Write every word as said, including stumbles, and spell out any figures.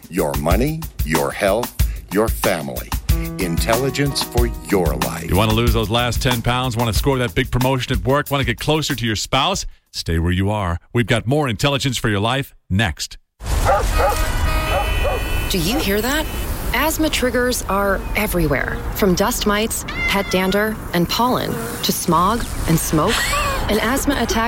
Your money, your health, your family. Intelligence for your life. You want to lose those last ten pounds? Want to score that big promotion at work? Want to get closer to your spouse? Stay where you are. We've got more Intelligence for Your Life next. Do you hear that? Asthma triggers are everywhere, from dust mites, pet dander, and pollen, to smog and smoke. An asthma attack